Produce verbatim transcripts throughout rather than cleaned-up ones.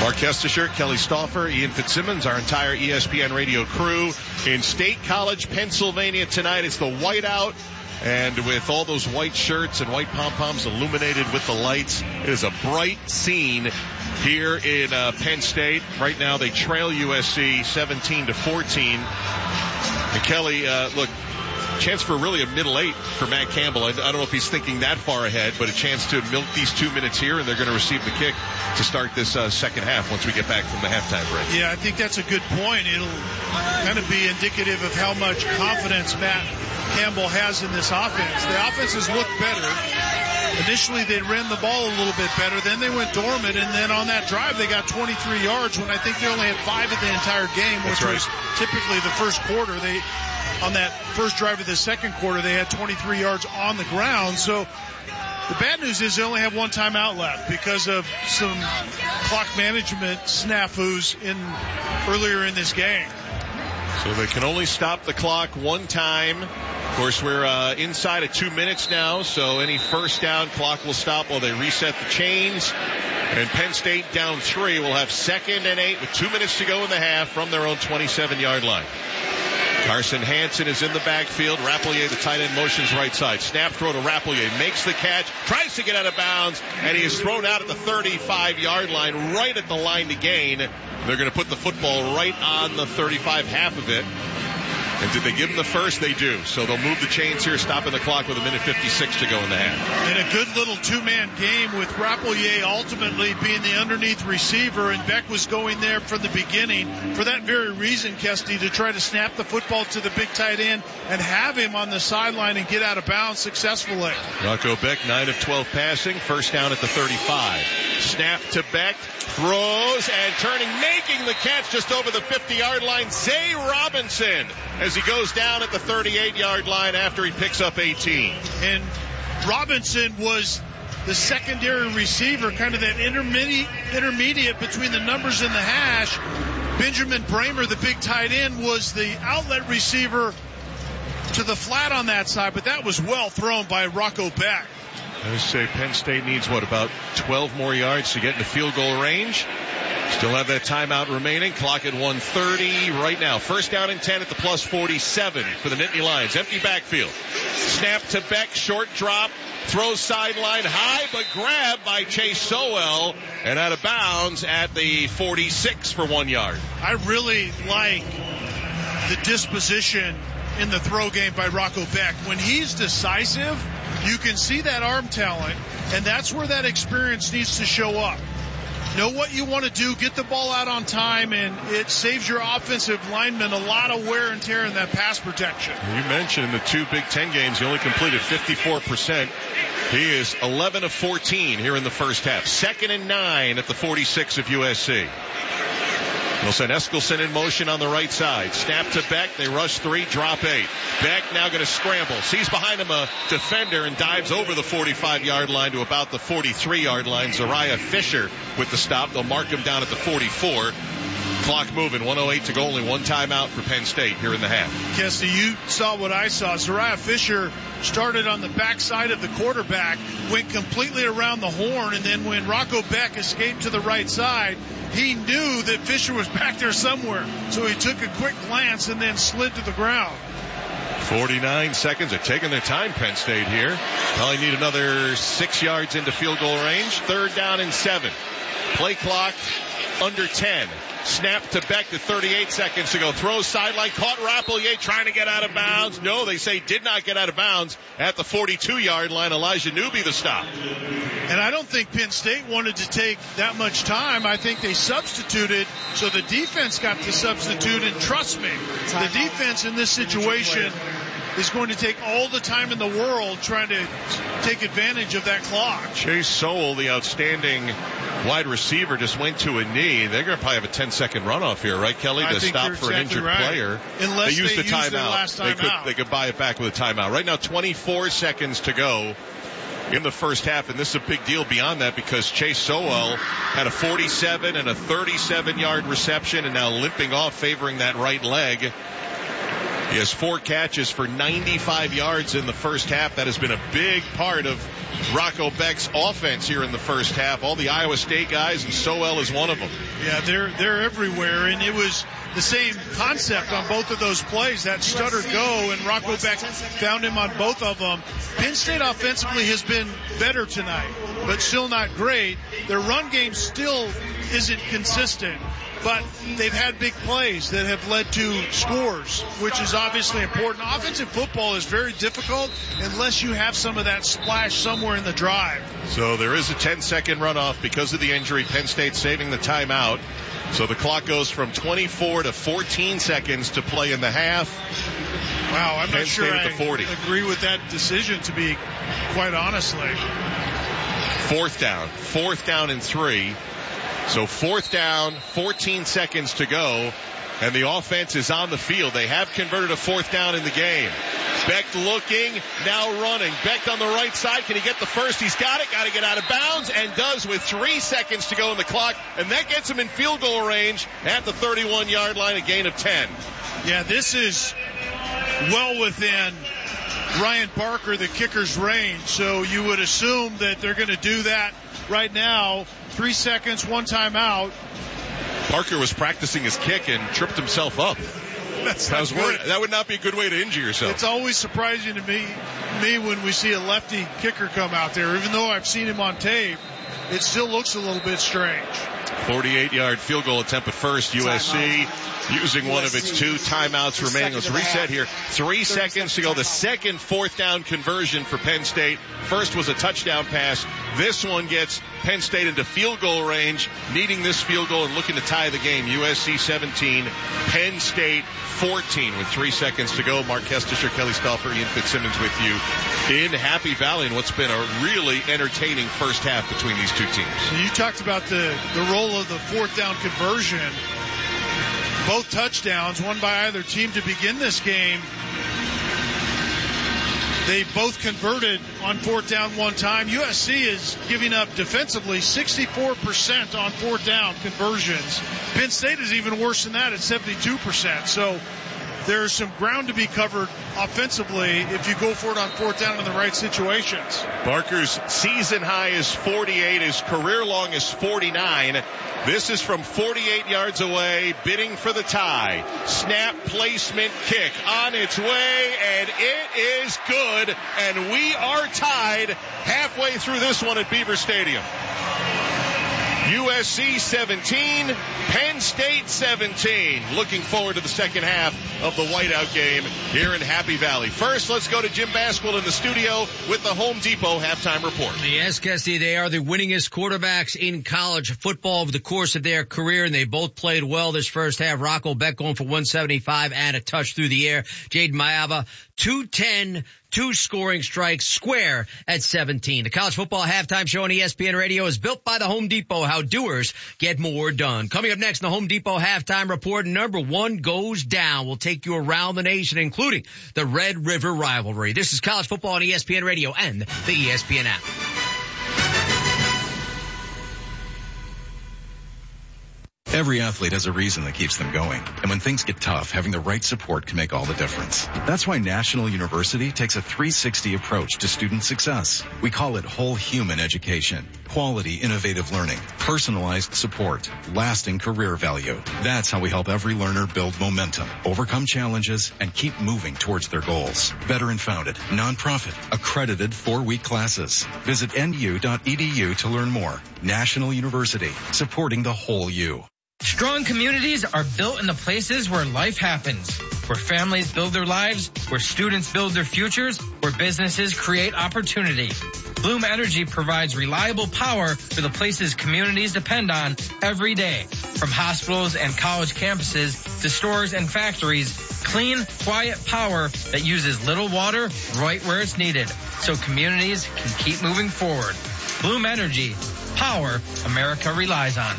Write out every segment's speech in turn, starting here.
Mark Kestisher, Kelly Stauffer, Ian Fitzsimmons, our entire E S P N radio crew in State College, Pennsylvania tonight. It's the whiteout, and with all those white shirts and white pom-poms illuminated with the lights, it is a bright scene here in uh, Penn State. Right now they trail U S C seventeen to fourteen. And Kelly, uh, look, chance for really a middle eight for Matt Campbell. I, I don't know if he's thinking that far ahead, but a chance to milk these two minutes here, and they're going to receive the kick to start this uh, second half once we get back from the halftime break. Yeah, I think that's a good point. It'll kind of be indicative of how much confidence Matt Campbell has in this offense. The offenses look better. Initially, they ran the ball a little bit better. Then they went dormant, and then on that drive, they got twenty-three yards when I think they only had five in the entire game, which right. was typically the first quarter. They On that first drive of the second quarter, they had twenty-three yards on the ground. So the bad news is they only have one timeout left because of some clock management snafus in earlier in this game. So they can only stop the clock one time. Of course, we're uh, inside of two minutes now, so any first down clock will stop while they reset the chains. And Penn State down three will have second and eight with two minutes to go in the half from their own twenty-seven-yard line. Carson Hansen is in the backfield. Rapplier, the tight end, motions right side. Snap throw to Rapplier. Makes the catch. Tries to get out of bounds. And he is thrown out at the thirty-five-yard line, right at the line to gain. They're going to put the football right on the thirty-five, half of it. And did they give him the first? They do. So they'll move the chains here, stopping the clock with a minute fifty-six to go in the half. And a good little two-man game with Rapplier ultimately being the underneath receiver, and Beck was going there from the beginning for that very reason, Kesty, to try to snap the football to the big tight end and have him on the sideline and get out of bounds successfully. Rocco Beck, nine of twelve passing, first down at the thirty-five. Snap to Beck, throws, and turning, making the catch just over the fifty-yard line, Zay Robinson, as he goes down at the thirty-eight-yard line after he picks up eighteen. And Robinson was the secondary receiver, kind of that intermediate, intermediate between the numbers and the hash. Benjamin Bramer, the big tight end, was the outlet receiver to the flat on that side, but that was well thrown by Rocco Beck. I would say Penn State needs, what, about twelve more yards to get into field goal range. Still have that timeout remaining. Clock at one thirty right now. First down and ten at the plus forty-seven for the Nittany Lions. Empty backfield. Snap to Beck, short drop. Throws sideline high, but grabbed by Chase Sowell and out of bounds at the forty-six for one yard. I really like the disposition in the throw game by Rocco Beck. When he's decisive, you can see that arm talent, and that's where that experience needs to show up. Know what you want to do, get the ball out on time, and it saves your offensive linemen a lot of wear and tear in that pass protection. You mentioned in the two Big Ten games, he only completed fifty-four percent. He is eleven of fourteen here in the first half. Second and nine at the forty-six of U S C. They'll send Eskelson in motion on the right side. Snap to Beck. They rush three, drop eight. Beck now going to scramble. Sees behind him a defender and dives over the forty-five-yard line to about the forty-three-yard line. Zariah Fisher with the stop. They'll mark him down at the forty-four. Clock moving, one oh eight to go, only one timeout for Penn State here in the half. Kesty, you saw what I saw. Zariah Fisher started on the backside of the quarterback, went completely around the horn, and then when Rocco Beck escaped to the right side, he knew that Fisher was back there somewhere. So he took a quick glance and then slid to the ground. forty-nine seconds. They're taking their time, Penn State here. Probably need another six yards into field goal range. Third down and seven. Play clock under ten. Snap to Beck to thirty-eight seconds to go. Throws sideline. Caught Rapplier trying to get out of bounds. No, they say did not get out of bounds at the forty-two-yard line. Elijah Newby the stop. And I don't think Penn State wanted to take that much time. I think they substituted, so the defense got to substitute. And trust me, the defense in this situation is going to take all the time in the world trying to take advantage of that clock. Chase Sowell, the outstanding wide receiver, just went to a knee. They're going to probably have a ten-second runoff here, right, Kelly, to stop for an injured right. player. Unless they used they the use their timeout. last They could, timeout. they could buy it back with a timeout. Right now, twenty-four seconds to go in the first half, and this is a big deal beyond that because Chase Sowell had a forty-seven and a thirty-seven-yard reception and now limping off, favoring that right leg. He has four catches for ninety-five yards in the first half. That has been a big part of Rocco Beck's offense here in the first half. All the Iowa State guys, and Sowell is one of them. Yeah, they're they're everywhere, and it was the same concept on both of those plays, that stutter go, and Rocco Beck found him on both of them. Penn State offensively has been better tonight, but still not great. Their run game still isn't consistent, but they've had big plays that have led to scores, which is obviously important. Offensive football is very difficult unless you have some of that splash somewhere in the drive. So there is a ten-second runoff because of the injury. Penn State saving the timeout. So the clock goes from twenty-four to fourteen seconds to play in the half. Wow, I'm Penn not sure State I at the forty. agree with that decision, to be quite honestly. Fourth down. Fourth down and three. So fourth down, fourteen seconds to go, and the offense is on the field. They have converted a fourth down in the game. Beck looking, now running. Beck on the right side. Can he get the first? He's got it. Got to get out of bounds, and does with three seconds to go in the clock, and that gets him in field goal range at the thirty-one-yard line, a gain of ten. Yeah, this is well within Ryan Parker, the kicker's range, so you would assume that they're going to do that right now. Three seconds, one timeout. Parker was practicing his kick and tripped himself up. That's that, was worried. That would not be a good way to injure yourself. It's always surprising to me, me when we see a lefty kicker come out there. Even though I've seen him on tape, it still looks a little bit strange. forty-eight-yard field goal attempt at first. U S C using one of its two timeouts remaining. Let's reset here. Three seconds to go. The second fourth down conversion for Penn State. First was a touchdown pass. This one gets Penn State into field goal range, needing this field goal and looking to tie the game. U S C seventeen, Penn State fourteen with three seconds to go. Mark Kestisher, Kelly Stauffer, Ian Fitzsimmons with you in Happy Valley, and what's been a really entertaining first half between these two teams. So you talked about the, the role of the fourth down conversion. Both touchdowns, one by either team to begin this game. They both converted on fourth down one time. U S C is giving up defensively sixty-four percent on fourth down conversions. Penn State is even worse than that at seventy-two percent. So there's some ground to be covered offensively if you go for it on fourth down in the right situations. Barker's season high is forty-eight. His career long is forty-nine. This is from forty-eight yards away, bidding for the tie. Snap, placement, kick on its way, and it is good. And we are tied halfway through this one at Beaver Stadium. U S C seventeen, Penn State seventeen. Looking forward to the second half of the whiteout game here in Happy Valley. First, let's go to Jim Basquill in the studio with the Home Depot halftime report. Yes, Kesty, they are the winningest quarterbacks in college football over the course of their career, and they both played well this first half. Rocco Beck going for one seventy-five and a touch through the air. Jaden Mayava, two ten, two scoring strikes, square at seventeen. The college football halftime show on E S P N Radio is built by the Home Depot, how doers get more done. Coming up next in the Home Depot halftime report, number one goes down. We'll take you around the nation, including the Red River rivalry. This is college football on E S P N Radio and the E S P N app. Every athlete has a reason that keeps them going. And when things get tough, having the right support can make all the difference. That's why National University takes a three sixty approach to student success. We call it whole human education. Quality, innovative learning, personalized support, lasting career value. That's how we help every learner build momentum, overcome challenges, and keep moving towards their goals. Veteran-founded, nonprofit, accredited four-week classes. Visit N U dot E D U to learn more. National University, supporting the whole you. Strong communities are built in the places where life happens, where families build their lives, where students build their futures, where businesses create opportunity. Bloom Energy provides reliable power for the places communities depend on every day. From hospitals and college campuses to stores and factories, clean, quiet power that uses little water right where it's needed, so communities can keep moving forward. Bloom Energy, power America relies on.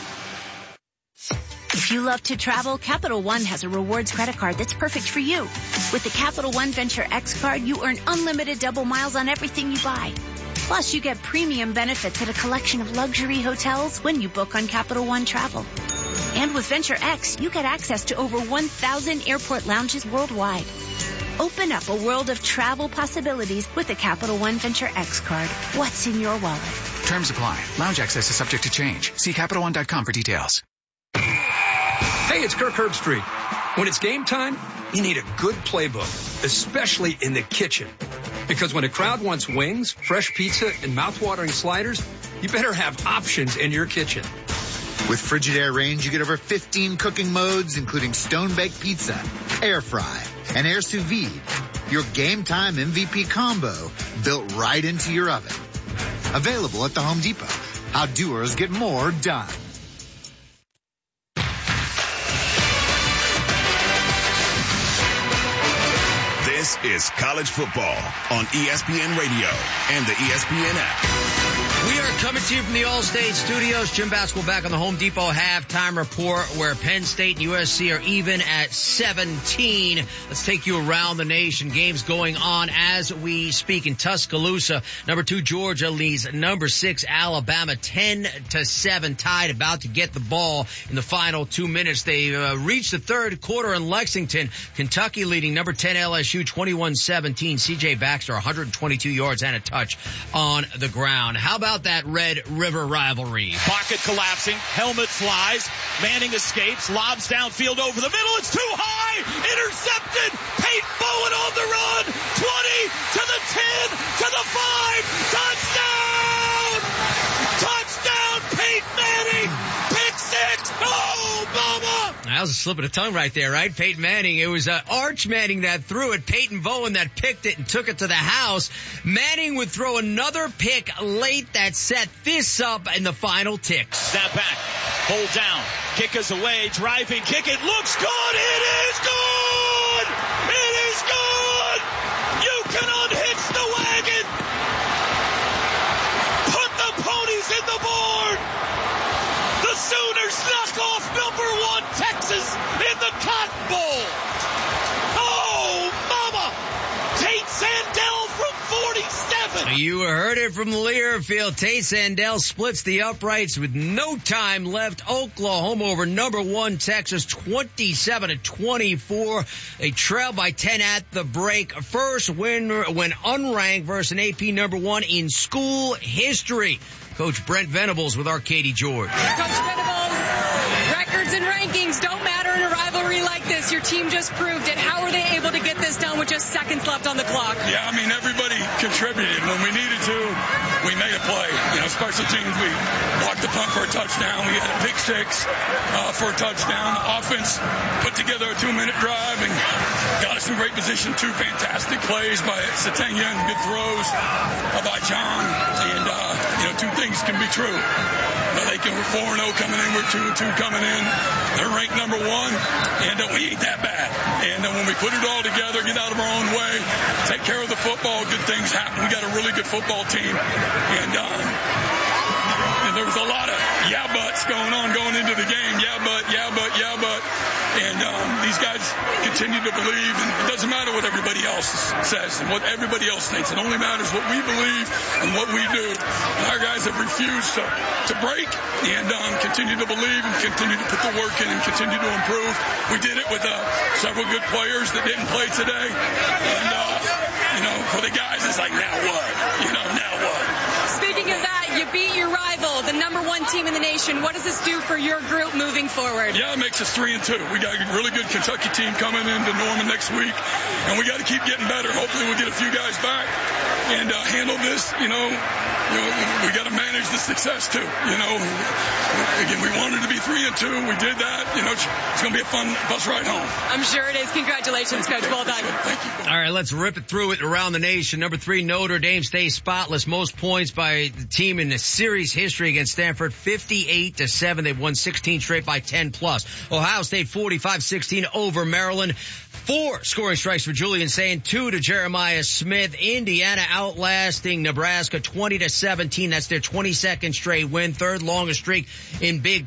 If you love to travel, Capital One has a rewards credit card that's perfect for you. With the Capital One Venture X card, you earn unlimited double miles on everything you buy. Plus, you get premium benefits at a collection of luxury hotels when you book on Capital One Travel. And with Venture X, you get access to over one thousand airport lounges worldwide. Open up a world of travel possibilities with the Capital One Venture X card. What's in your wallet? Terms apply. Lounge access is subject to change. See Capital One dot com for details. Hey, it's Kirk Herbstreit. When it's game time, you need a good playbook, especially in the kitchen. Because when a crowd wants wings, fresh pizza, and mouth-watering sliders, you better have options in your kitchen. With Frigidaire Range, you get over fifteen cooking modes, including stone-baked pizza, air fry, and air sous vide. Your game time M V P combo built right into your oven. Available at the Home Depot. How doers get more done. This is college football on E S P N Radio and the E S P N app. We are coming to you from the All-State Studios. Jim Basketball back on the Home Depot halftime report where Penn State and U S C are even at seventeen. Let's take you around the nation. Games going on as we speak in Tuscaloosa. Number two, Georgia leads number six, Alabama, ten to seven, tied, about to get the ball in the final two minutes. They uh, reached the third quarter in Lexington. Kentucky leading number ten, L S U, twenty-one seventeen. C J Baxter, one hundred twenty-two yards and a touch on the ground. How about that Red River rivalry? Pocket collapsing, helmet flies, Manning escapes, lobs downfield over the middle, it's too high, intercepted, Peyton Bowen on the run, twenty to the ten to the five, touchdown! Touchdown, Peyton Manning, pick six, oh, mama! That was a slip of the tongue right there, right? Peyton Manning. It was uh, Arch Manning that threw it. Peyton Bowen that picked it and took it to the house. Manning would throw another pick late that set this up in the final ticks. Snap back, hold down, kick is away, driving kick, it looks good, it is good! It is good! You can unhitch the wagon! Put the ponies in the board! The Sooners knock off number one Texas in the Cotton Bowl. Oh, mama! Tate Sandell from forty-seven. You heard it from Learfield. Tate Sandell splits the uprights with no time left. Oklahoma over number one Texas, twenty-seven to twenty-four. They trail by ten at the break. First win when unranked versus an A P number one in school history. Coach Brent Venables with Arcady George. Coach Venables, records and rankings don't matter in a rivalry like this. Your team just proved it. How were they able to get this done with just seconds left on the clock? Yeah, I mean, everybody contributed. When we needed to, we made a play. You know, special teams, we blocked the punt for a touchdown. We had a pick six uh, for a touchdown. Offense put together a two-minute drive and got us in great position. Two fantastic plays by Satania and good throws uh, by John. And, uh, you know, two things can be true. But they can, we're four and oh coming in. We're two and two coming in. They're ranked number one. And uh, we ain't that bad. And uh, when we put it all together, get out of our own way, take care of the football, good things happen. We got a really good football team. And, um, and there was a lot of yeah buts going on going into the game. Yeah but, yeah but, yeah but. And um, these guys continue to believe. And it doesn't matter what everybody else says and what everybody else thinks. It only matters what we believe and what we do. And our guys have refused to, to break and um, continue to believe and continue to put the work in and continue to improve. We did it with uh, several good players that didn't play today. And, uh, you know, for the guys, it's like, now what? You know, now what? Speaking of that, you beat your rival, the number one team in the nation. What does this do for your group moving forward? Yeah, it makes us three and two. We got a really good Kentucky team coming into Norman next week, and we got to keep getting better. Hopefully we'll get a few guys back and uh, handle this. You know, you know we got to manage the success too. You know, again, we wanted to be three and two. We did that. You know, it's, it's going to be a fun bus ride home. I'm sure it is. Congratulations, Coach. Well done. Thank you. All right, let's rip it through it around the nation. Number three, Notre Dame stays spotless. Most points by the team in the series history against Stanford, fifty-eight to seven. They've won sixteen straight by ten plus. Ohio State forty-five sixteen over Maryland. Four scoring strikes for Julian Sayin, two to Jeremiah Smith. Indiana outlasting Nebraska twenty to seventeen. That's their twenty-second straight win. Third longest streak in Big Ten by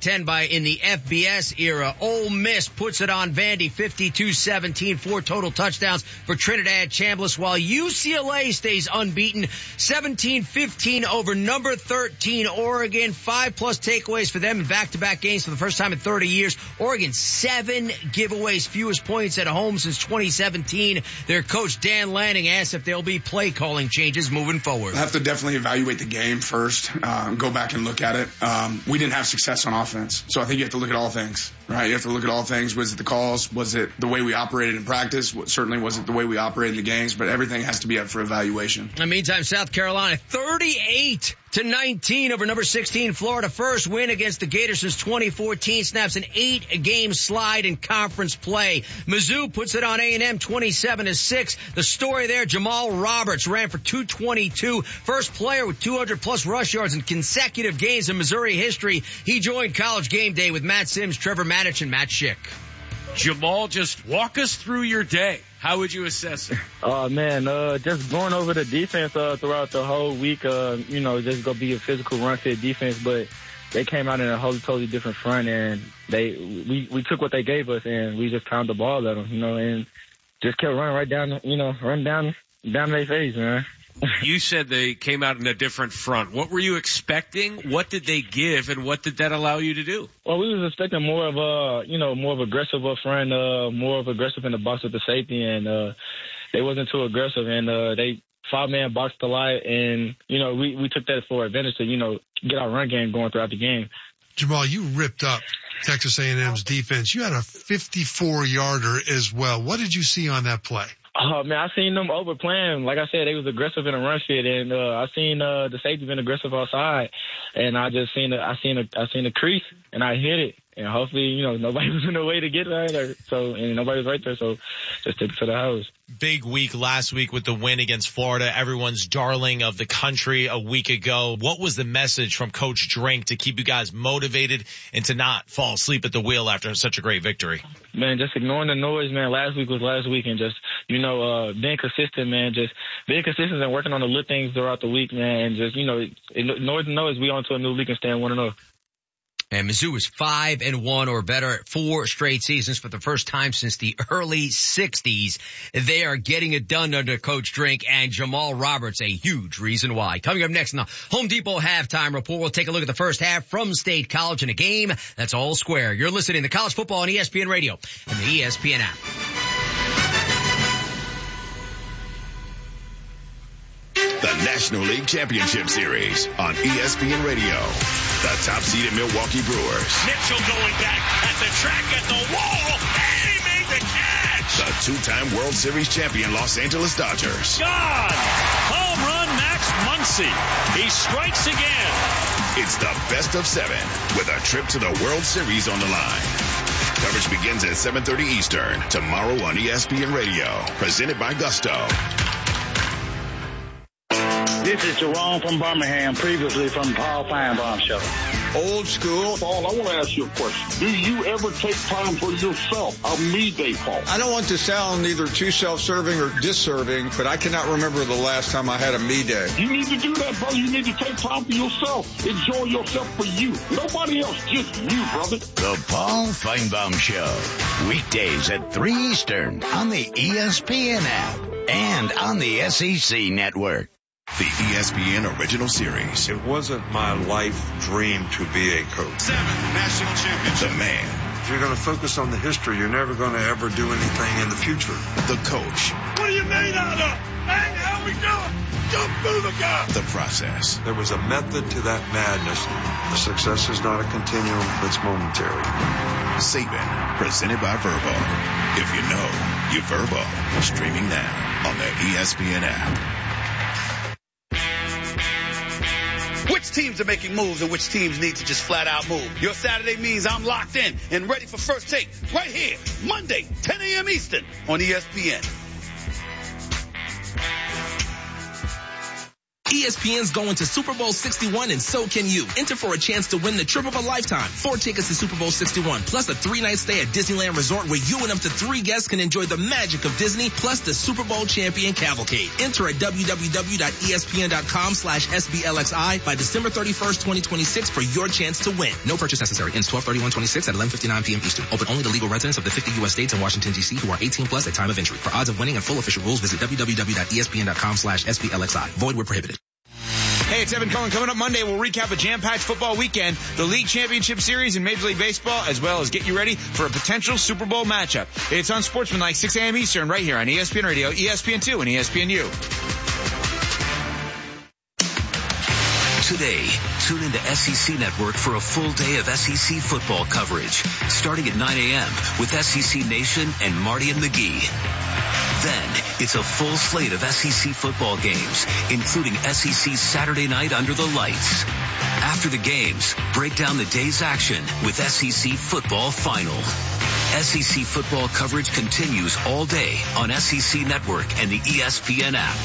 in the F B S era. Ole Miss puts it on Vandy fifty-two seventeen, four total touchdowns for Trinidad Chambliss, while U C L A stays unbeaten seventeen fifteen over number thirteen Oregon. Five plus takeaways for them in back-to-back games for the first time in thirty years. Oregon, seven giveaways, fewest points at home since twenty seventeen. Their coach Dan Lanning asked if there'll be play calling changes moving forward. I have to definitely evaluate the game first, uh, go back and look at it. Um, we didn't have success on offense, so I think you have to look at all things, right? You have to look at all things. Was it the calls? Was it the way we operated in practice? Certainly was it the way we operated in the games, but everything has to be up for evaluation. In the meantime, South Carolina, thirty-eight to nineteen over number sixteen Florida. First win against the Gators since twenty fourteen. Snaps an eight-game slide in conference play. Mizzou puts it on A and M twenty-seven to six. The story there, Jamal Roberts ran for two twenty-two. First player with two hundred plus rush yards in consecutive games in Missouri history. He joined College Game Day with Matt Sims, Trevor Matich, and Matt Schick. Jamal, just walk us through your day. How would you assess it? Oh, uh, man, uh, just going over the defense uh, throughout the whole week, uh, you know, just going to be a physical run-fit defense, but they came out in a whole totally different front, and they we, we took what they gave us, and we just pounded the ball at them, you know, and just kept running right down, you know, running down, down their face, man. You said they came out in a different front. What were you expecting? What did they give, and what did that allow you to do? Well, we was expecting more of a, you know, more of aggressive up front, uh, more of aggressive in the box with the safety, and uh, they wasn't too aggressive, and uh, they five-man boxed a lot, and, you know, we, we took that for advantage to, you know, get our run game going throughout the game. Jamal, you ripped up Texas A and M's defense. You had a fifty-four yarder as well. What did you see on that play? Oh, man, I seen them overplaying. Like I said, they was aggressive in a run fit, and uh, I seen uh, the safety been aggressive outside, and I just seen a, I seen a, I seen a crease, and I hit it, and hopefully, you know, nobody was in the way to get right there, so and nobody was right there, so just took it to the house. Big week last week with the win against Florida, everyone's darling of the country a week ago. What was the message from Coach Drink to keep you guys motivated and to not fall asleep at the wheel after such a great victory? Man, just ignoring the noise, man. Last week was last week, and just, you know, uh, being consistent, man, just being consistent and working on the little things throughout the week, man, and just, you know, ignore the noise. We on to a new league and stand one and oh. And Mizzou is five and one or better at four straight seasons for the first time since the early sixties. They are getting it done under Coach Drink, and Jamal Roberts, a huge reason why. Coming up next in the Home Depot Halftime Report, we'll take a look at the first half from State College in a game that's all square. You're listening to College Football on E S P N Radio and the E S P N app. The National League Championship Series on E S P N Radio. The top-seeded Milwaukee Brewers. Mitchell going back at the track at the wall, and he made the catch. The two-time World Series champion Los Angeles Dodgers. God! Home run Max Muncy. He strikes again. It's the best of seven with a trip to the World Series on the line. Coverage begins at seven thirty Eastern tomorrow on E S P N Radio. Presented by Gusto. This is Jerome from Birmingham, previously from the Paul Feinbaum Show. Old school. Paul, I want to ask you a question. Do you ever take time for yourself? A me day, Paul? I don't want to sound either too self-serving or disserving, but I cannot remember the last time I had a me day. You need to do that, brother. You need to take time for yourself. Enjoy yourself for you. Nobody else, just you, brother. The Paul Feinbaum Show. Weekdays at three Eastern on the E S P N app and on the S E C network. The E S P N Original Series. It wasn't my life dream to be a coach. Seven national championships. The man. If you're going to focus on the history, you're never going to ever do anything in the future. The coach. What are you made out of? Hey, how we doing? Jump through the guy. The process. There was a method to that madness. The success is not a continuum, it's momentary. Saban, presented by Verbo. If you know, you Verbo. Streaming now on the E S P N app. Which teams are making moves and which teams need to just flat out move? Your Saturday means I'm locked in and ready for First Take right here, Monday, ten a.m. Eastern on E S P N. E S P N's going to Super Bowl sixty-one, and so can you. Enter for a chance to win the trip of a lifetime. Four tickets to Super Bowl sixty-one, plus a three-night stay at Disneyland Resort where you and up to three guests can enjoy the magic of Disney, plus the Super Bowl champion cavalcade. Enter at www.espn.com slash SBLXI by December thirty-first, twenty twenty-six for your chance to win. No purchase necessary. Ends twelve thirty-one twenty-six at eleven fifty-nine p.m. Eastern. Open only to legal residents of the fifty U S states and Washington, D C who are eighteen plus at time of entry. For odds of winning and full official rules, visit www.espn.com slash SBLXI. Void where prohibited. Hey, it's Evan Cohen. Coming up Monday, we'll recap a jam-packed football weekend, the League Championship Series in Major League Baseball, as well as get you ready for a potential Super Bowl matchup. It's on Sportsmanlike, six a.m. Eastern, right here on E S P N Radio, E S P N two, and E S P N U. Today, tune into S E C Network for a full day of S E C football coverage, starting at nine a.m. with S E C Nation and Marty and McGee. Then, it's a full slate of S E C football games, including S E C Saturday Night Under the Lights. After the games, break down the day's action with S E C Football Final. S E C football coverage continues all day on S E C Network and the E S P N app.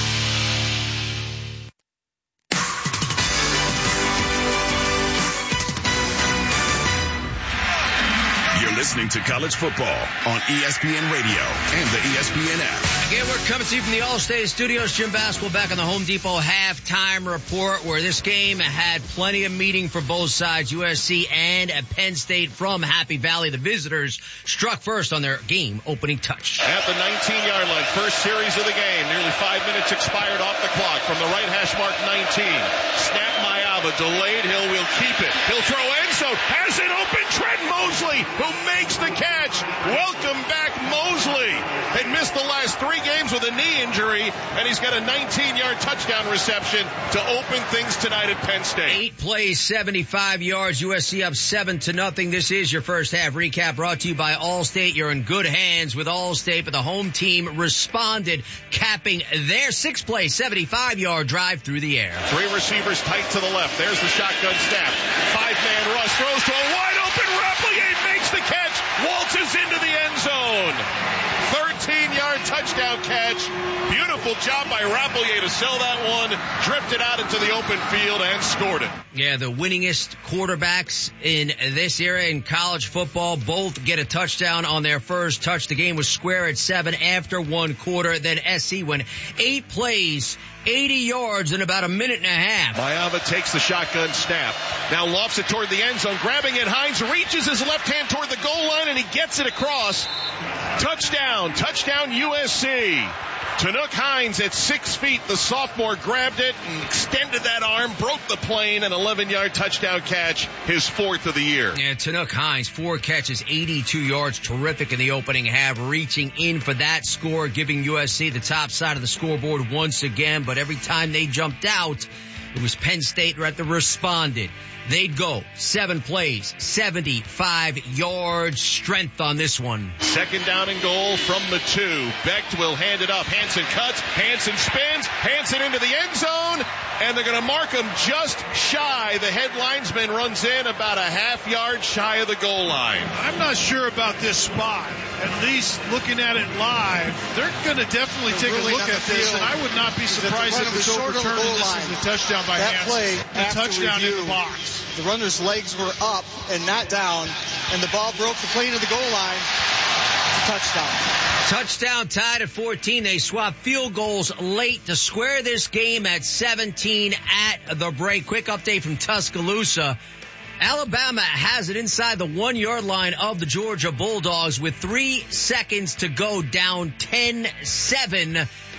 Listening to college football on E S P N Radio and the E S P N app. Again, we're coming to you from the All-State Studios. Jim Basketball back on the Home Depot halftime report, where this game had plenty of meaning for both sides. U S C and Penn State from Happy Valley. The visitors struck first on their game opening touch. At the nineteen-yard line, first series of the game. Nearly five minutes expired off the clock from the right hash mark nineteen. Snap Mayava, delayed. Hill will keep it. He'll throw end zone. Has it open. Trent Mosley, who makes the catch. Welcome back, Mosley. Had missed the last three games with a knee injury, and he's got a nineteen-yard touchdown reception to open things tonight at Penn State. Eight plays, seventy-five yards. U S C up seven to nothing. This is your first half recap brought to you by Allstate. You're in good hands with Allstate, but the home team responded, capping their six-play, seventy-five-yard drive through the air. Three receivers tight to the left. There's the shotgun snap. Five-man rush. Throws to a wide-open Rapplier. Makes the catch. Waltzes into the end zone. thirteen-yard touchdown catch. Beautiful job by Rapplier to sell that one. Drifted out into the open field and scored it. Yeah, the winningest quarterbacks in this era in college football both get a touchdown on their first touch. The game was square at seven after one quarter. Then S C went eight plays, eighty yards in about a minute and a half. Mayava takes the shotgun snap. Now lofts it toward the end zone. Grabbing it, Hines reaches his left hand toward the goal line, and he gets it across. Touchdown. Touchdown U S C. Tanook Hines at six feet. The sophomore grabbed it and extended that arm, broke the plane, an eleven-yard touchdown catch, his fourth of the year. Yeah, Tanook Hines, four catches, eighty-two yards, terrific in the opening half, reaching in for that score, giving U S C the top side of the scoreboard once again. But every time they jumped out, it was Penn State that responded. They'd go seven plays, seventy-five yards, strength on this one. Second down and goal from the two. Becht will hand it up. Hansen cuts. Hansen spins. Hansen into the end zone. And they're going to mark him just shy. The head linesman runs in about a half yard shy of the goal line. I'm not sure about this spot. At least looking at it live, they're going to definitely take really a look at this, and I would not be surprised if it's overturned and this is a touchdown by that Hansen. Play, a touchdown review, in the box. The runner's legs were up and not down, and the ball broke the plane of the goal line. It's a touchdown. Touchdown tied at fourteen. They swapped field goals late to square this game at seventeen at the break. Quick update from Tuscaloosa. Alabama has it inside the one-yard line of the Georgia Bulldogs with three seconds to go, down ten seven.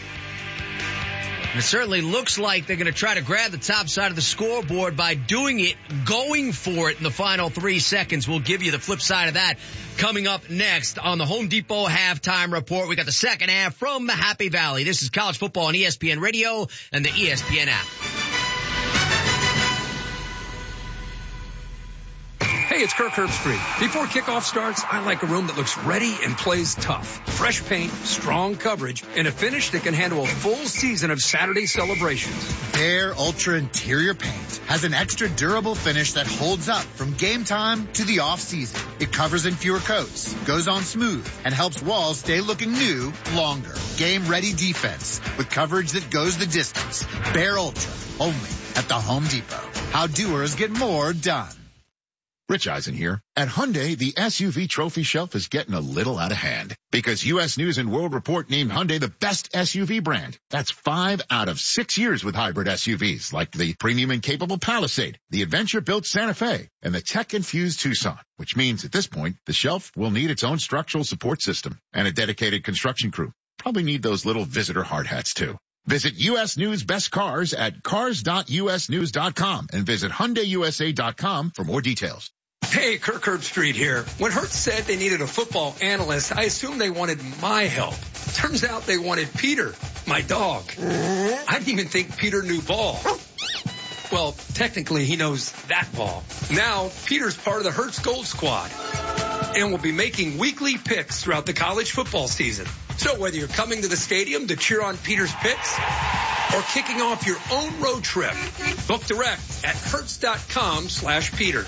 And it certainly looks like they're going to try to grab the top side of the scoreboard by doing it, going for it in the final three seconds. We'll give you the flip side of that coming up next on the Home Depot Halftime Report. We got the second half from the Happy Valley. This is college football on E S P N Radio and the E S P N app. Hey, Hey, it's Kirk Herbstreit. Before kickoff starts, I like a room that looks ready and plays tough. Fresh paint, strong coverage, and a finish that can handle a full season of Saturday celebrations. Behr Ultra Interior Paint has an extra durable finish that holds up from game time to the off season. It covers in fewer coats, goes on smooth, and helps walls stay looking new longer. Game ready defense with coverage that goes the distance. Behr Ultra, only at the Home Depot. How doers get more done. Rich Eisen here. At Hyundai, the S U V trophy shelf is getting a little out of hand because U S News and World Report named Hyundai the best S U V brand. That's five out of six years with hybrid S U Vs like the premium and capable Palisade, the adventure-built Santa Fe, and the tech-infused Tucson, which means at this point, the shelf will need its own structural support system and a dedicated construction crew. Probably need those little visitor hard hats too. Visit U S News Best Cars at cars dot u s news dot com and visit hyundai u s a dot com for more details. Hey, Kirk Herbstreit here. When Hertz said they needed a football analyst, I assumed they wanted my help. Turns out they wanted Peter, my dog. I didn't even think Peter knew ball. Well, technically, he knows that ball. Now, Peter's part of the Hertz Gold Squad and will be making weekly picks throughout the college football season. So whether you're coming to the stadium to cheer on Peter's picks or kicking off your own road trip, book direct at hertz dot com slash Peter.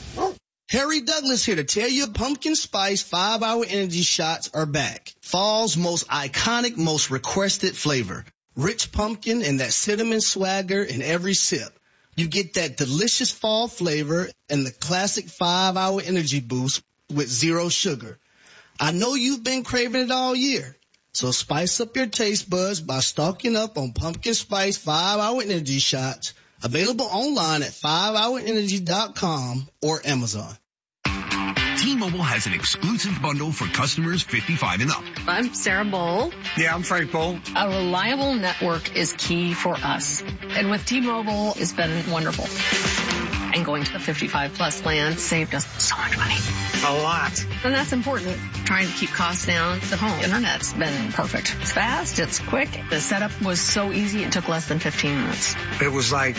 Harry Douglas here to tell you pumpkin spice five hour energy shots are back. Fall's most iconic, most requested flavor. Rich pumpkin and that cinnamon swagger in every sip. You get that delicious fall flavor and the classic five hour energy boost with zero sugar. I know you've been craving it all year. So spice up your taste buds by stocking up on pumpkin spice five hour energy shots. Available online at five hour energy dot com or Amazon. T-Mobile has an exclusive bundle for customers fifty-five and up. I'm Sarah Bowl. Yeah, I'm Frank Bowl. A reliable network is key for us. And with T-Mobile, it's been wonderful. And going to the fifty-five plus plan saved us so much money. A lot. And that's important. Trying to keep costs down. The home internet's been perfect. It's fast. It's quick. The setup was so easy. It took less than fifteen minutes. It was like,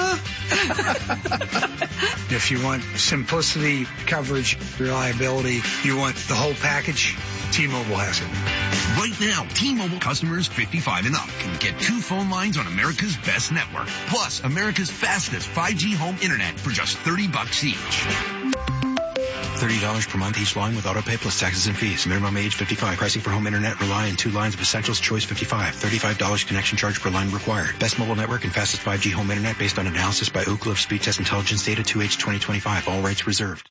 if you want simplicity, coverage, reliability, you want the whole package, T-Mobile has it. Right now, T-Mobile customers fifty-five and up can get two phone lines on America's best network, plus America's fastest five G home internet for just thirty bucks each. thirty dollars per month each line with autopay plus taxes and fees. Minimum age fifty-five. Pricing for home internet rely on two lines of essentials. Choice fifty-five. thirty-five dollars connection charge per line required. Best mobile network and fastest five G home internet based on analysis by Ookla of Speed Test Intelligence data two H twenty twenty-five. All rights reserved.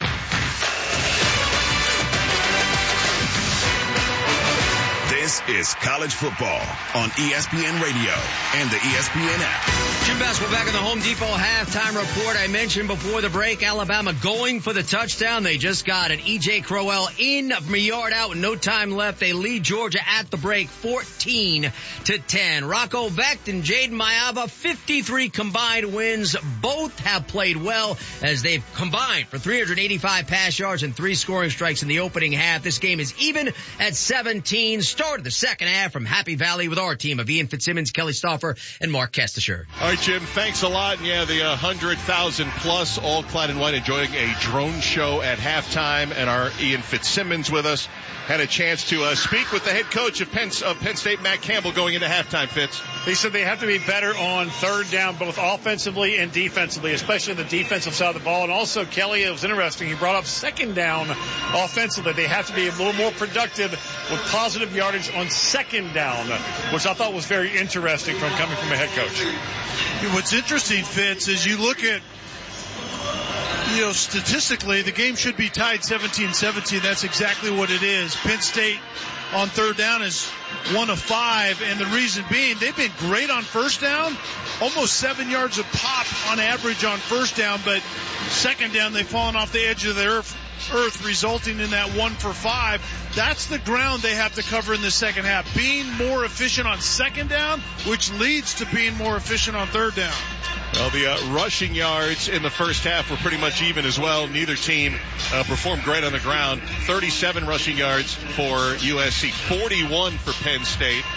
This is college football on E S P N Radio and the E S P N app. Jim Best, we're back in the Home Depot halftime report. I mentioned before the break, Alabama going for the touchdown. They just got it. E J Crowell in from a yard out with no time left. They lead Georgia at the break fourteen to ten. Rocco Becht and Jaden Mayava, fifty-three combined wins. Both have played well as they've combined for three hundred eighty-five pass yards and three scoring strikes in the opening half. This game is even at seventeen. Started the second half from Happy Valley with our team of Ian Fitzsimmons, Kelly Stauffer, and Mark Kestisher. All right, Jim, thanks a lot. Yeah, the uh, one hundred thousand plus, all clad in white, enjoying a drone show at halftime, and our Ian Fitzsimmons with us. Had a chance to uh, speak with the head coach of Penn, of Penn State, Matt Campbell, going into halftime, Fitz. He said they have to be better on third down, both offensively and defensively, especially the defensive side of the ball. And also, Kelly, it was interesting, he brought up second down offensively. They have to be a little more productive with positive yardage on second down, which I thought was very interesting from coming from a head coach. What's interesting, Fitz, is you look at, you know, statistically, the game should be tied seventeen seventeen. That's exactly what it is. Penn State on third down is one of five, and the reason being they've been great on first down, almost seven yards a pop on average on first down, but second down they've fallen off the edge of the earth, earth resulting in that one for five. That's the ground they have to cover in the second half. Being more efficient on second down, which leads to being more efficient on third down. Well, the uh, rushing yards in the first half were pretty much even as well. Neither team uh, performed great on the ground. thirty-seven rushing yards for U S C, forty-one for Penn State.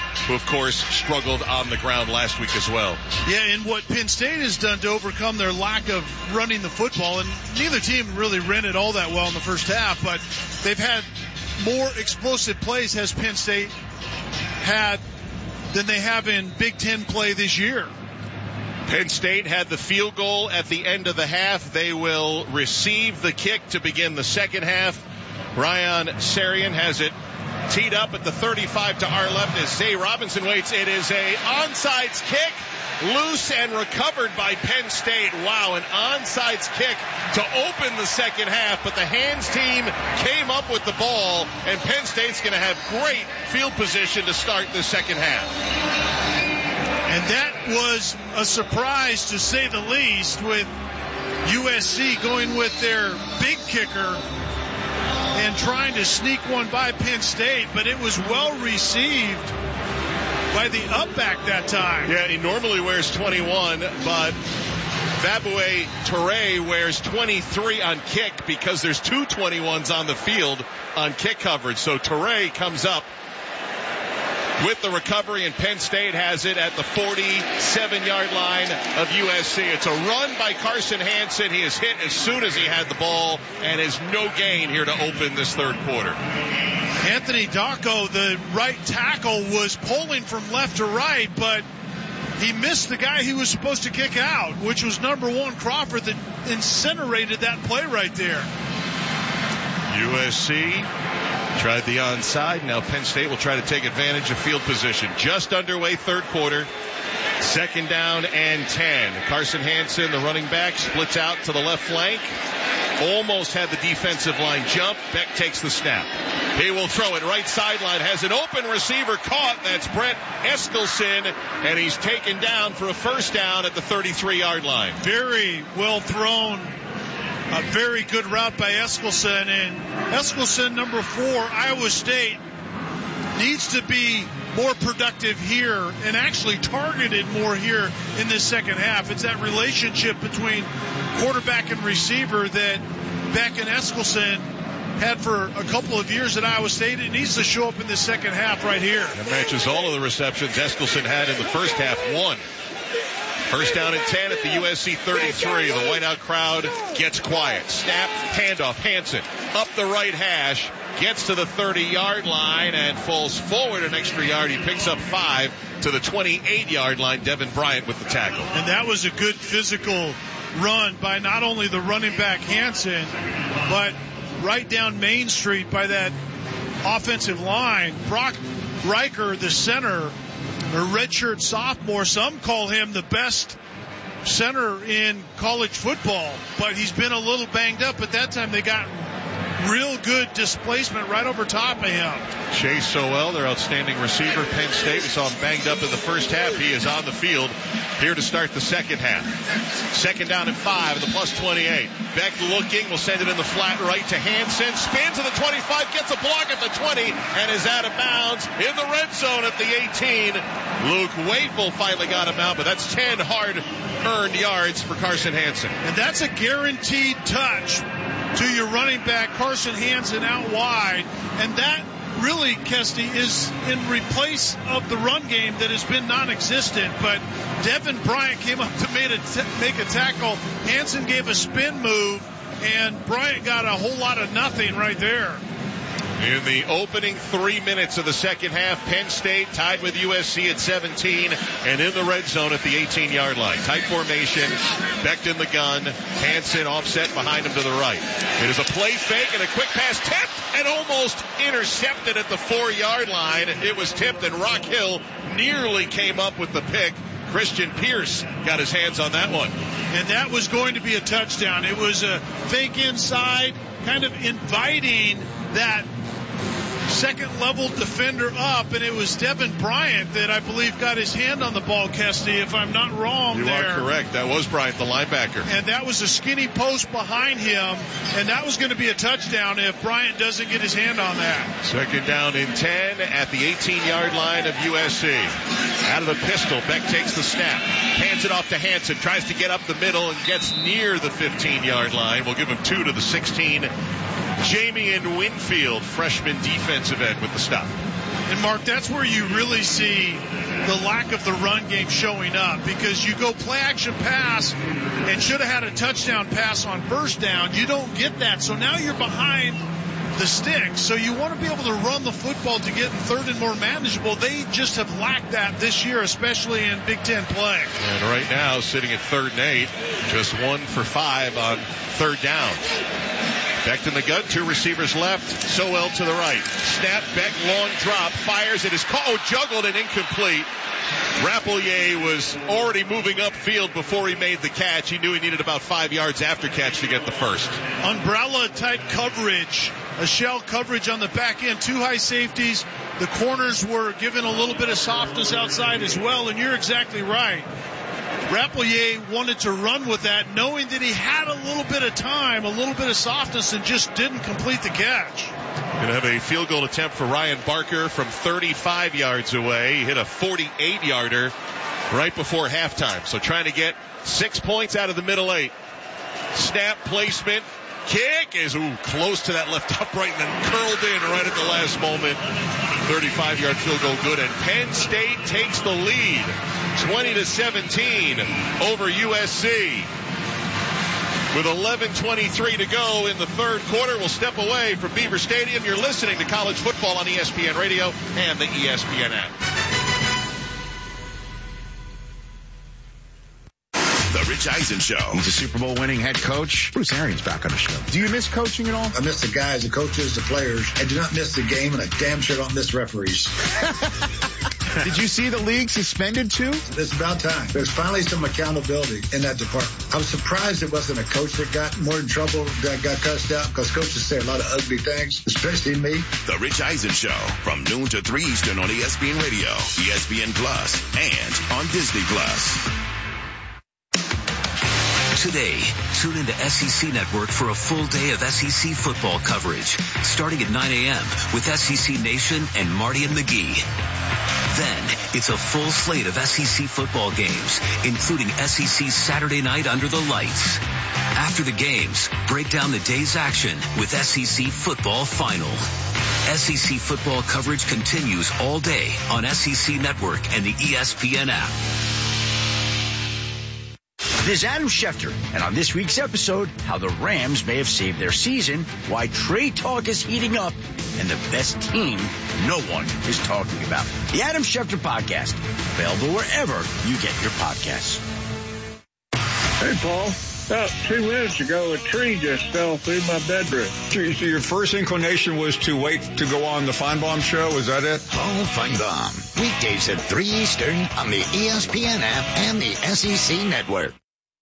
who, of course, struggled on the ground last week as well. Yeah, and what Penn State has done to overcome their lack of running the football, and neither team really ran it all that well in the first half, but they've had more explosive plays has Penn State had than they have in Big Ten play this year. Penn State had the field goal at the end of the half. They will receive the kick to begin the second half. Ryan Sarian has it teed up at the thirty-five to our left as Zay Robinson waits. It is a onside kick, loose and recovered by Penn State. Wow, an onside kick to open the second half, but the hands team came up with the ball, and Penn State's going to have great field position to start the second half. And that was a surprise, to say the least, with U S C going with their big kicker and trying to sneak one by Penn State, but it was well received by the upback that time. Yeah, he normally wears twenty-one, but Vaboué Touré wears twenty-three on kick because there's two twenty-ones on the field on kick coverage. So Touré comes up with the recovery, and Penn State has it at the forty-seven-yard line of U S C. It's a run by Carson Hansen. He is hit as soon as he had the ball and is no gain here to open this third quarter. Anthony Dacco, the right tackle, was pulling from left to right, but he missed the guy he was supposed to kick out, which was number one Crawford, that incinerated that play right there. U S C tried the onside. Now Penn State will try to take advantage of field position. Just underway, third quarter. Second down and ten. Carson Hansen, the running back, splits out to the left flank. Almost had the defensive line jump. Beck takes the snap. He will throw it right sideline. Has an open receiver caught. That's Brett Eskelson, and he's taken down for a first down at the thirty-three-yard line. Very well thrown. A very good route by Eskelson, and Eskelson, number four, Iowa State, needs to be more productive here and actually targeted more here in this second half. It's that relationship between quarterback and receiver that Beck and Eskelson had for a couple of years at Iowa State. It needs to show up in the second half right here. It matches all of the receptions Eskelson had in the first half. One. First down and ten at the U S C thirty-three. The whiteout crowd gets quiet. Snap, handoff, Hansen up the right hash, gets to the thirty-yard line and falls forward an extra yard. He picks up five to the twenty-eight-yard line. Devin Bryant with the tackle. And that was a good physical run by not only the running back Hansen, but right down Main Street by that offensive line. Brock Riker, the center, a redshirt sophomore. Some call him the best center in college football, but he's been a little banged up. At that time, they got real good displacement right over top of him. Chase Sowell, their outstanding receiver, Penn State. We saw him banged up in the first half. He is on the field here to start the second half. Second down and five at the plus twenty-eight. Beck looking, will send it in the flat right to Hansen. Spins to the twenty-five, gets a block at the twenty, and is out of bounds in the red zone at the eighteen. Luke Waitful finally got him out, but that's ten hard-earned yards for Carson Hansen. And that's a guaranteed touch to your running back, Carson Hansen, out wide. And that really, Kesty, is in replace of the run game that has been non-existent. But Devin Bryant came up to make a, t- make a tackle. Hansen gave a spin move, and Bryant got a whole lot of nothing right there. In the opening three minutes of the second half, Penn State tied with U S C at seventeen and in the red zone at the eighteen-yard line. Tight formation, Beck in the gun, Hansen offset behind him to the right. It is a play fake and a quick pass tipped and almost intercepted at the four-yard line. It was tipped, and Rock Hill nearly came up with the pick. Christian Pierce got his hands on that one. And that was going to be a touchdown. It was a fake inside, kind of inviting that second level defender up, and it was Devin Bryant that I believe got his hand on the ball, Kesty, if I'm not wrong. You there. are correct. That was Bryant, the linebacker. And that was a skinny post behind him, and that was going to be a touchdown if Bryant doesn't get his hand on that. Second down and ten at the eighteen-yard line of U S C. Out of the pistol, Beck takes the snap, hands it off to Hansen, tries to get up the middle and gets near the fifteen-yard line. We'll give him two to the sixteen. Jamie and Winfield, freshman defensive end, with the stop. And, Mark, that's where you really see the lack of the run game showing up, because you go play-action pass and should have had a touchdown pass on first down. You don't get that, so now you're behind the sticks. So you want to be able to run the football to get third and more manageable. They just have lacked that this year, especially in Big Ten play. And right now, sitting at third and eight, just one for five on third down. Beck in the gun, two receivers left, Sowell to the right. Snap, Beck, long drop, fires, it is caught, oh, juggled and incomplete. Rappleyea was already moving upfield before he made the catch. He knew he needed about five yards after catch to get the first. Umbrella-type coverage, a shell coverage on the back end, two high safeties. The corners were given a little bit of softness outside as well, and you're exactly right. Rappleyea wanted to run with that, knowing that he had a little bit of time, a little bit of softness, and just didn't complete the catch. Going to have a field goal attempt for Ryan Barker from thirty-five yards away. He hit a forty-eight yarder right before halftime. So trying to get six points out of the middle eight. Snap, placement, kick is ooh, close to that left upright and then curled in right at the last moment. thirty-five yard field goal good, and Penn State takes the lead twenty to seventeen over U S C. With eleven twenty-three to go in the third quarter, we'll step away from Beaver Stadium. You're listening to college football on E S P N Radio and the E S P N app. The Rich Eisen Show. He's a Super Bowl winning head coach. Bruce Arians back on the show. Do you miss coaching at all? I miss the guys, the coaches, the players. I do not miss the game, and I damn sure don't miss referees. Did you see the league suspended too? It's about time. There's finally some accountability in that department. I was surprised it wasn't a coach that got more in trouble, that got cussed out, because coaches say a lot of ugly things, especially me. The Rich Eisen Show from noon to three Eastern on E S P N Radio, E S P N Plus, and on Disney Plus. Today, tune into S E C Network for a full day of S E C football coverage, starting at nine a.m. with S E C Nation and Marty and McGee. Then, it's a full slate of S E C football games, including S E C Saturday Night Under the Lights. After the games, break down the day's action with S E C Football Final. S E C football coverage continues all day on S E C Network and the E S P N app. This is Adam Schefter, and on this week's episode, how the Rams may have saved their season, why trade talk is heating up, and the best team no one is talking about. The Adam Schefter Podcast, available wherever you get your podcasts. Hey, Paul. About two minutes ago, a tree just fell through my bedroom. So your first inclination was to wait to go on the Feinbaum Show? Is that it? Paul Feinbaum. Weekdays at three Eastern on the E S P N app and the S E C Network.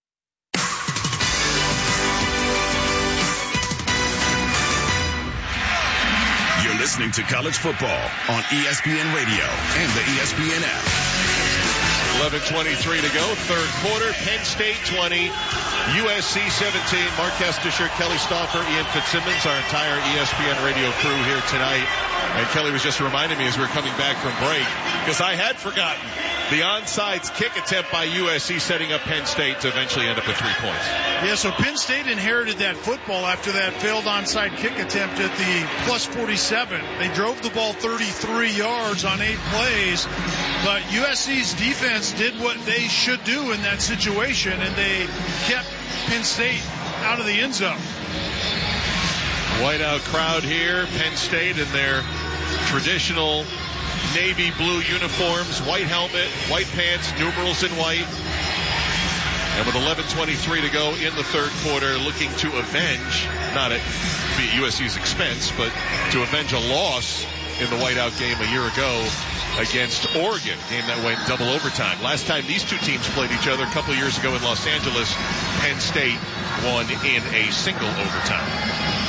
You're listening to college football on E S P N Radio and the E S P N app. eleven twenty-three to go, third quarter. Penn State twenty, U S C seventeen. Mark Kestisher, Kelly Stauffer, Ian Fitzsimmons, our entire E S P N radio crew here tonight. And Kelly was just reminding me as we were coming back from break, because I had forgotten the onside kick attempt by U S C setting up Penn State to eventually end up with three points. Yeah, so Penn State inherited that football after that failed onside kick attempt at the plus forty-seven. They drove the ball thirty-three yards on eight plays, but U S C's defense did what they should do in that situation, and they kept Penn State out of the end zone. Whiteout crowd here, Penn State in their traditional navy blue uniforms, white helmet, white pants, numerals in white. And with eleven twenty-three to go in the third quarter, looking to avenge, not at U S C's expense, but to avenge a loss in the whiteout game a year ago against Oregon, game that went double overtime. Last time these two teams played each other a couple of years ago in Los Angeles, Penn State won in a single overtime.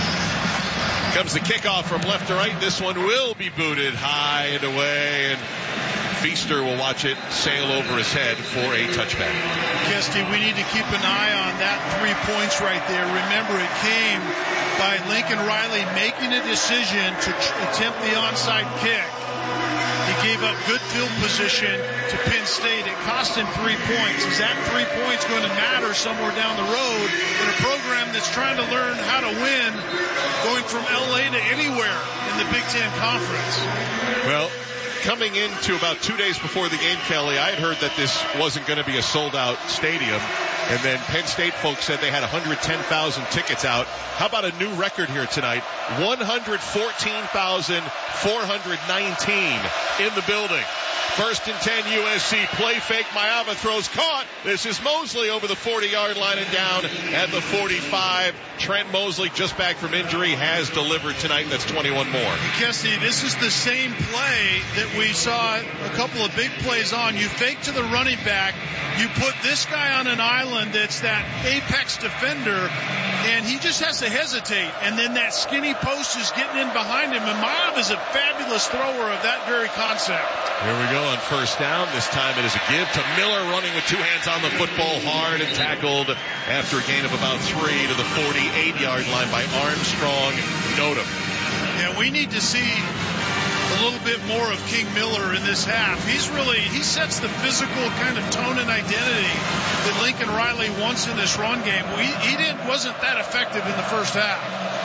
Comes the kickoff from left to right. This one will be booted high and away, and Feaster will watch it sail over his head for a touchback. Kesty, we need to keep an eye on that three points right there. Remember, it came by Lincoln Riley making a decision to tr- attempt the onside kick. He gave up good field position to Penn State. It cost him three points. Is that three points going to matter somewhere down the road in a program that's trying to learn how to win, going from L A to anywhere in the Big Ten Conference? Well, coming into about two days before the game, Kelly, I had heard that this wasn't going to be a sold-out stadium. And then Penn State folks said they had one hundred ten thousand tickets out. How about a new record here tonight? one hundred fourteen thousand four hundred nineteen in the building. First and ten, U S C. Play fake. Maiava throws, caught. This is Mosley over the forty-yard line and down at the forty-five. Trent Mosley, just back from injury, has delivered tonight. That's twenty-one more. Kessie, this is the same play that we saw a couple of big plays on. You fake to the running back. You put this guy on an island that's that apex defender, and he just has to hesitate. And then that skinny post is getting in behind him. And Maiava is a fabulous thrower of that very concept. Here we go on first down. This time it is a give to Miller, running with two hands on the football, hard and tackled after a gain of about three to the forty-eight-yard line by Armstrong Nodum. Yeah, we need to see a little bit more of King Miller in this half. He's really, he sets the physical kind of tone and identity that Lincoln Riley wants in this run game. We, he didn't, wasn't that effective in the first half.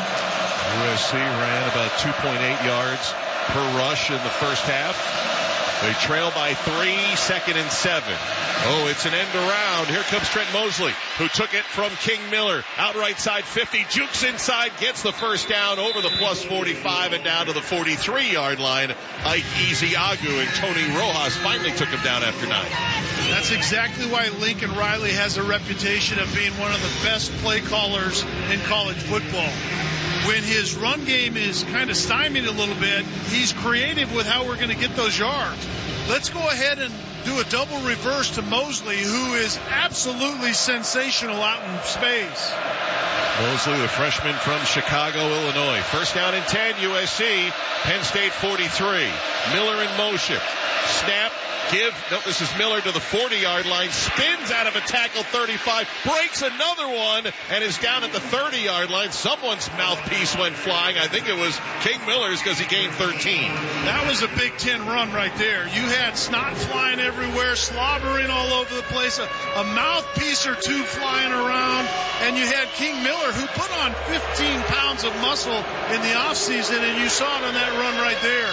U S C ran about two point eight yards per rush in the first half. They trail by three, second and seven. Oh, it's an end around. Here comes Trent Mosley, who took it from King Miller. Out right side fifty, jukes inside, gets the first down over the plus forty-five and down to the forty-three-yard line. Ike Ezeagu and Tony Rojas finally took him down after nine. That's exactly why Lincoln Riley has a reputation of being one of the best play callers in college football. When his run game is kind of stymied a little bit, he's creative with how we're going to get those yards. Let's go ahead and do a double reverse to Mosley, who is absolutely sensational out in space. Mosley, the freshman from Chicago, Illinois. First down and ten, U S C. Penn State forty-three. Miller in motion. Snap. Give, no, this is Miller to the forty-yard line, spins out of a tackle, thirty-five, breaks another one, and is down at the thirty-yard line. Someone's mouthpiece went flying. I think it was King Miller's because he gained thirteen. That was a Big Ten run right there. You had snot flying everywhere, slobbering all over the place, a, a mouthpiece or two flying around, and you had King Miller, who put on fifteen pounds of muscle in the offseason, and you saw it on that run right there.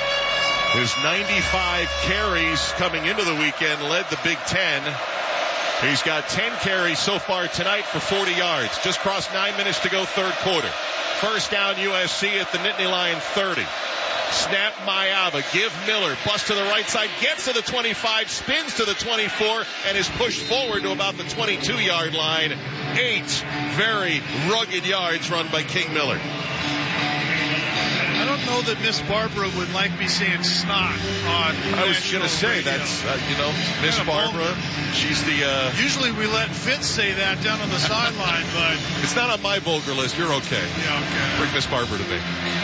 His ninety-five carries coming into the weekend led the Big Ten. He's got ten carries so far tonight for forty yards. Just crossed nine minutes to go third quarter. First down U S C at the Nittany Lion thirty. Snap Maiava, give Miller, bust to the right side, gets to the twenty-five, spins to the twenty-four, and is pushed forward to about the twenty-two-yard line. Eight very rugged yards run by King Miller. I don't know that Miss Barbara would like me saying snot on. I was going to say radio. That's uh, you know Miss Barbara. She's the. Uh, Usually we let Fitz say that down on the sideline, but it's not on my vulgar list. You're okay. Yeah, okay. Bring Miss Barbara to me.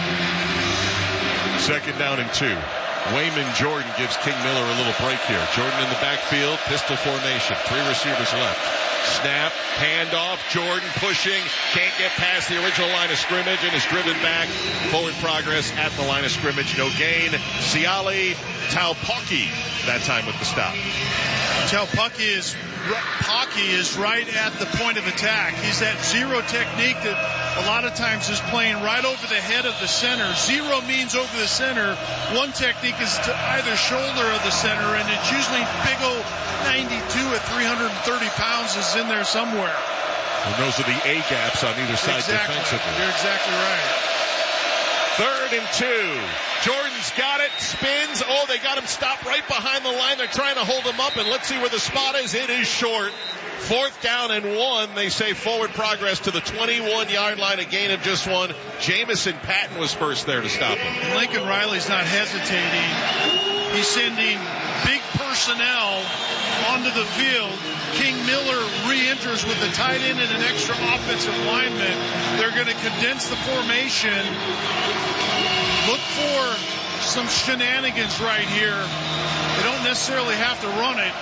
Second down and two. Wayman Jordan gives King Miller a little break here. Jordan in the backfield, pistol formation. Three receivers left. Snap, handoff, Jordan pushing, can't get past the original line of scrimmage and is driven back. Forward progress at the line of scrimmage, no gain. Siali Taupaki that time with the stop. Taupaki is Pocky is right at the point of attack. He's that zero technique that a lot of times is playing right over the head of the center. Zero means over the center. One technique is to either shoulder of the center, and it's usually big old ninety-two at three hundred thirty pounds is in there somewhere. And those are the A gaps on either side exactly. defensively. You're exactly right. Third and two. Jordan's got it, spins. Oh, they got him stopped right behind the line. They're trying to hold him up, and let's see where the spot is. It is short. Fourth down and one. They say forward progress to the twenty-one-yard line, a gain of just one. Jamison Patton was first there to stop him. And Lincoln Riley's not hesitating. He's sending big personnel onto the field. King Miller re-enters with a tight end and an extra offensive lineman. They're going to condense the formation. Look for some shenanigans right here. They don't necessarily have to run it.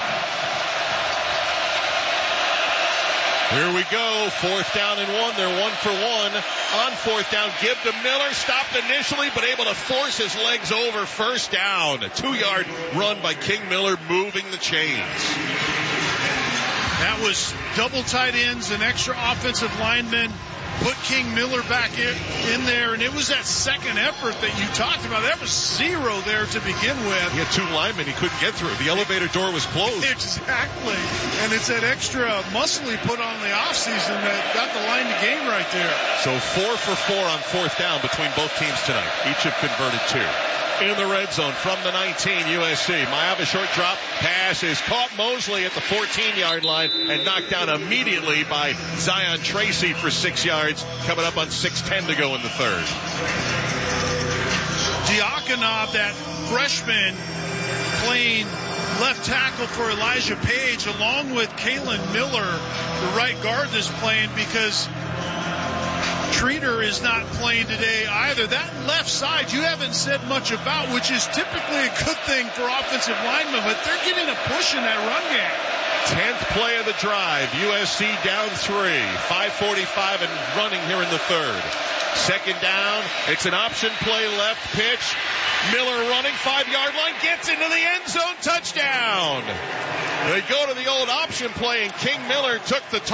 Here we go. Fourth down and one. They're one for one on fourth down. Give to Miller. Stopped initially, but able to force his legs over. First down. A two-yard run by King Miller, moving the chains. That was double tight ends, an extra offensive lineman. Put King Miller back in, in there, and it was that second effort that you talked about. There was zero there to begin with. He had two linemen he couldn't get through. The elevator door was closed. Exactly. And it's that extra muscle he put on the offseason that got the line to gain right there. So four for four on fourth down between both teams tonight. Each have converted two. In the red zone from the nineteen, U S C. Maiava short drop. Pass is caught Mosley at the fourteen-yard line and knocked down immediately by Zion Tracy for six yards. Coming up on six ten to go in the third. Diakonov, that freshman, playing left tackle for Elijah Page, along with Kalen Miller, the right guard that's playing, because Treater is not playing today either. That left side you haven't said much about, which is typically a good thing for offensive linemen, but they're getting a push in that run game. Tenth play of the drive. U S C down three. five forty-five and running here in the third. Second down. It's an option play, left pitch. Miller running, five-yard line, gets into the end zone, touchdown. They go to the old option play, and King Miller took the